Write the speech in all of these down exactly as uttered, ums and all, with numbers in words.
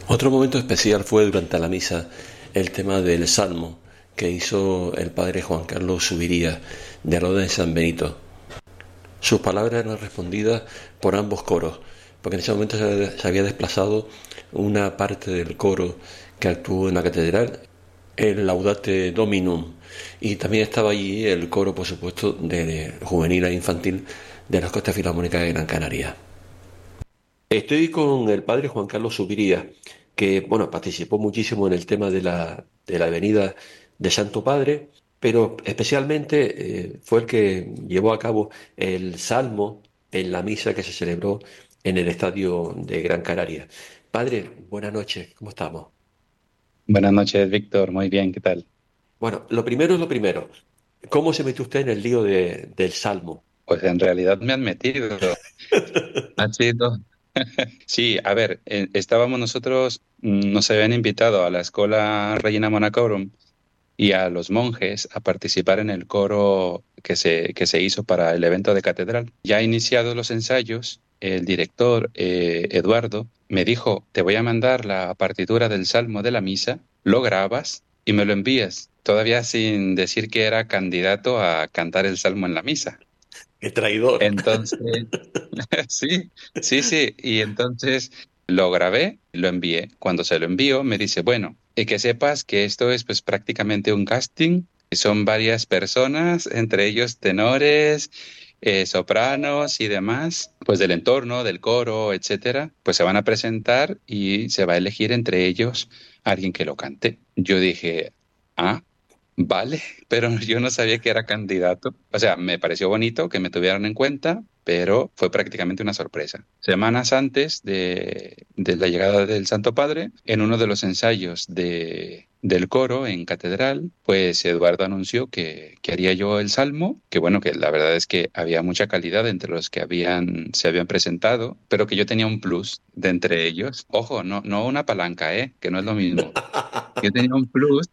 Otro momento especial fue durante la misa el tema del Salmo que hizo el padre Juan Carlos Subiría de Roda de San Benito. Sus palabras eran respondidas por ambos coros, porque en ese momento se había desplazado una parte del coro que actuó en la catedral, el Laudate Dominum, y también estaba allí el coro, por supuesto, de juvenil e infantil de las Orquesta Filarmónica de Gran Canaria. Estoy con el padre Juan Carlos Subiría, que bueno, participó muchísimo en el tema de la, de la venida de Santo Padre, pero especialmente eh, fue el que llevó a cabo el salmo en la misa que se celebró en el estadio de Gran Canaria. Padre, buenas noches, ¿cómo estamos? Buenas noches, Víctor. Muy bien, ¿qué tal? Bueno, lo primero es lo primero. ¿Cómo se metió usted en el lío de- del salmo? Pues en realidad me han metido. Ha sido. Sí, a ver, eh, estábamos nosotros, mm, nos habían invitado a la Escuela Regina Monacorum y a los monjes a participar en el coro que se, que se hizo para el evento de catedral. Ya iniciados los ensayos, el director, eh, Eduardo, me dijo, te voy a mandar la partitura del Salmo de la Misa, lo grabas y me lo envías, todavía sin decir que era candidato a cantar el Salmo en la misa. ¡Qué traidor! Entonces, sí, sí, sí. Y entonces lo grabé, lo envié. Cuando se lo envío, me dice, bueno, y que sepas que esto es pues prácticamente un casting. Son varias personas, entre ellos tenores, eh, sopranos y demás, pues del entorno, del coro, etcétera. Pues se van a presentar y se va a elegir entre ellos alguien que lo cante. Yo dije, ah. Vale, pero yo no sabía que era candidato. O sea, me pareció bonito que me tuvieran en cuenta, pero fue prácticamente una sorpresa. Semanas antes de, de la llegada del Santo Padre, en uno de los ensayos de, del coro en Catedral, pues Eduardo anunció que, que haría yo el Salmo, que bueno, que la verdad es que había mucha calidad entre los que habían, se habían presentado, pero que yo tenía un plus de entre ellos. Ojo, no, no una palanca, ¿eh? Que no es lo mismo. Yo tenía un plus.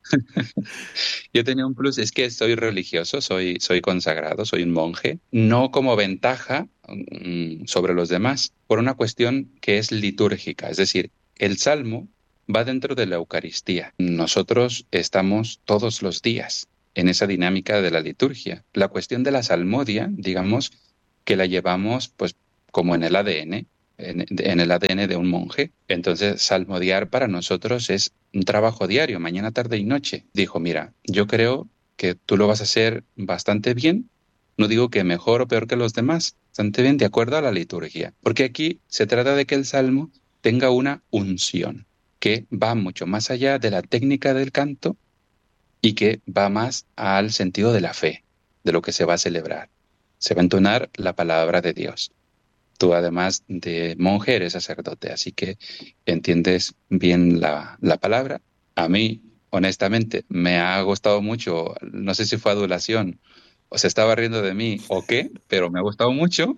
Yo tenía un plus, es que soy religioso, soy, soy consagrado, soy un monje, no como ventaja mm, sobre los demás, por una cuestión que es litúrgica, es decir, el salmo va dentro de la Eucaristía. Nosotros estamos todos los días en esa dinámica de la liturgia. La cuestión de la salmodia, digamos, que la llevamos pues como en el A D N, en, en el A D N de un monje. Entonces, salmodiar para nosotros es un trabajo diario, mañana, tarde y noche. Dijo, mira, yo creo que tú lo vas a hacer bastante bien. No digo que mejor o peor que los demás, bastante bien de acuerdo a la liturgia. Porque aquí se trata de que el salmo tenga una unción que va mucho más allá de la técnica del canto y que va más al sentido de la fe, de lo que se va a celebrar. Se va a entonar la palabra de Dios. Tú, además de monje, eres sacerdote, así que entiendes bien la, la palabra. A mí, honestamente, me ha gustado mucho, no sé si fue adulación o se estaba riendo de mí o qué, pero me ha gustado mucho.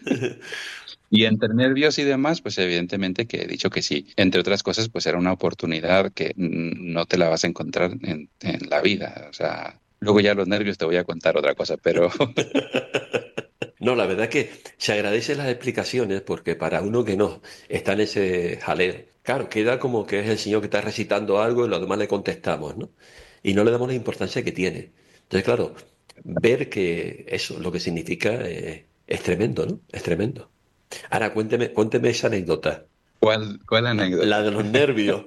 Y entre nervios y demás, pues evidentemente que he dicho que sí. Entre otras cosas, pues era una oportunidad que mm, no te la vas a encontrar en, en la vida. O sea, luego ya los nervios te voy a contar otra cosa, pero No, la verdad que se agradecen las explicaciones porque para uno que no está en ese jaleo, claro, queda como que es el Señor que está recitando algo y los demás le contestamos, ¿no? Y no le damos la importancia que tiene. Entonces, claro, ver que eso, lo que significa, eh, es tremendo, ¿no? Es tremendo. Ahora, cuénteme, cuénteme esa anécdota, ¿cuál, cuál la, la anécdota? de los nervios.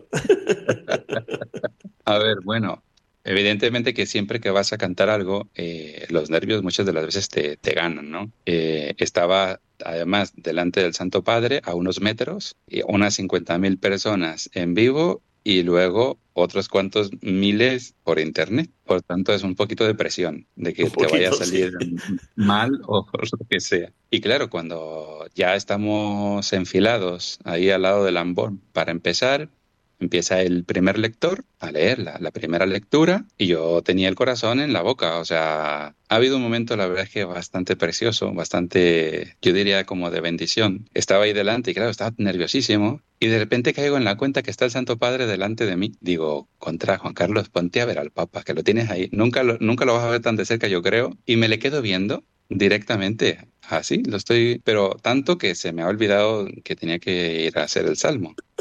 A ver, bueno, evidentemente que siempre que vas a cantar algo, eh, los nervios muchas de las veces te, te ganan, ¿no? Eh, estaba además delante del Santo Padre a unos metros, y unas cincuenta mil personas en vivo y luego otros cuantos miles por internet. Por tanto, es un poquito de presión de Un que te vaya a poquito, salir sí. mal o por lo que sea. Y claro, cuando ya estamos enfilados ahí al lado del ambón para empezar, empieza el primer lector a leer la, la primera lectura y yo tenía el corazón en la boca. O sea, ha habido un momento, la verdad es que bastante precioso, bastante, yo diría como de bendición. Estaba ahí delante y claro, estaba nerviosísimo. Y de repente caigo en la cuenta que está el Santo Padre delante de mí. Digo, contra Juan Carlos, ponte a ver al Papa, que lo tienes ahí. Nunca lo, nunca lo vas a ver tan de cerca, yo creo. Y me le quedo viendo directamente. Así, lo estoy, pero tanto que se me ha olvidado que tenía que ir a hacer el salmo.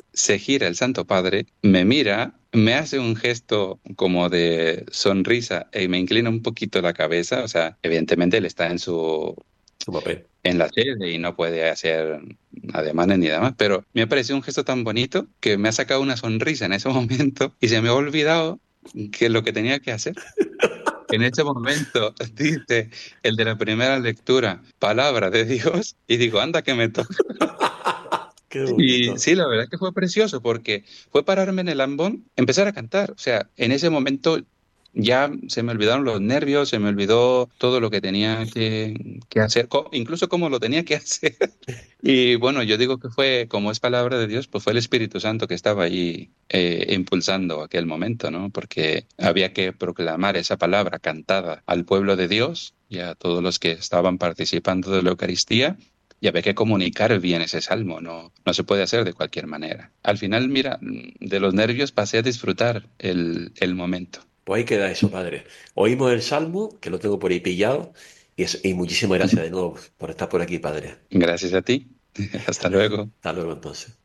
se gira el Santo Padre, me mira, me hace un gesto como de sonrisa y me inclina un poquito la cabeza. O sea, evidentemente él está en su Su papel. en la sede y no puede hacer ademanes ni demás, pero me ha parecido un gesto tan bonito que me ha sacado una sonrisa en ese momento y se me ha olvidado que lo que tenía que hacer. En ese momento dice el de la primera lectura, palabra de Dios, y digo, anda que me toca. Qué Y bonito. sí, la verdad es que fue precioso porque fue pararme en el ambón, empezar a cantar. O sea, en ese momento ya se me olvidaron los nervios, se me olvidó todo lo que tenía que, que hacer, co- incluso cómo lo tenía que hacer. Y bueno, yo digo que fue, como es palabra de Dios, pues fue el Espíritu Santo que estaba ahí eh, impulsando aquel momento, ¿no? Porque había que proclamar esa palabra cantada al pueblo de Dios y a todos los que estaban participando de la Eucaristía. Y había que comunicar bien ese salmo, no, no se puede hacer de cualquier manera. Al final, mira, de los nervios pasé a disfrutar el, el momento. Pues ahí queda eso, padre. Oímos el salmo, que lo tengo por ahí pillado, y, eso- y muchísimas gracias de nuevo por estar por aquí, padre. Gracias a ti. Hasta luego. Hasta luego entonces.